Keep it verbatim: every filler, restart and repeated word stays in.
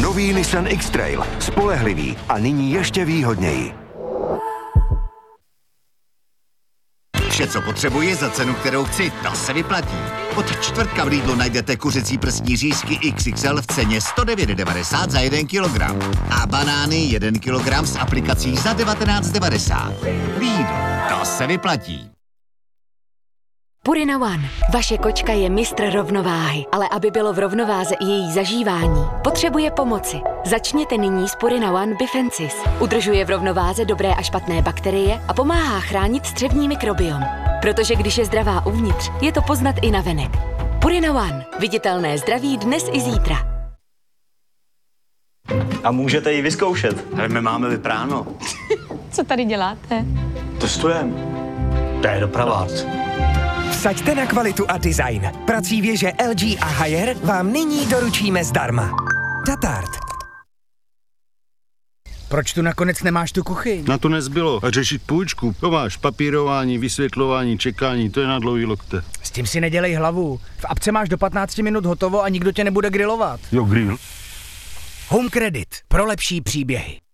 Nový Nissan X-Trail. Spolehlivý a nyní ještě výhodněji. Vše, co potřebuji za cenu, kterou chci, to se vyplatí. Od čtvrtka v Lidlu najdete kuřecí prsní řízky X X L v ceně sto devět devadesát za jeden kilogram. A banány jeden kilogram s aplikací za devatenáct devadesát. Lidl, to se vyplatí. Purina One. Vaše kočka je mistr rovnováhy, ale aby bylo v rovnováze i její zažívání, potřebuje pomoci. Začněte nyní s Purina One Bifensis. Udržuje v rovnováze dobré a špatné bakterie a pomáhá chránit střevní mikrobiom. Protože když je zdravá uvnitř, je to poznat i navenek. Purina One. Viditelné zdraví dnes i zítra. A můžete ji vyzkoušet. Ale my máme vypráno. Co tady děláte? Testujeme. To je dopravák. Vsaďte na kvalitu a design. Prací věže L G a Haier vám nyní doručíme zdarma. Tatart. Proč tu nakonec nemáš tu kuchyň? Na to nezbylo. A řešit půjčku. To máš papírování, vysvětlování, čekání, to je na dlouhý lokte. S tím si nedělej hlavu. V apce máš do patnácti minut hotovo a nikdo tě nebude grilovat. Jo, grill. Home Credit. Pro lepší příběhy.